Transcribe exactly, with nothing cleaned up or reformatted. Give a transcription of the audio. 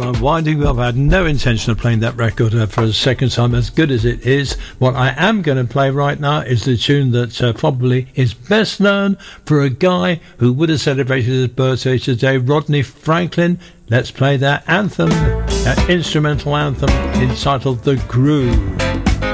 I'm winding up. I had no intention of playing that record uh, for a second time, as good as it is. What I am going to play right now is the tune that uh, probably is best known for a guy who would have celebrated his birthday today, Rodney Franklin. Let's play that anthem, that instrumental anthem entitled The Groove.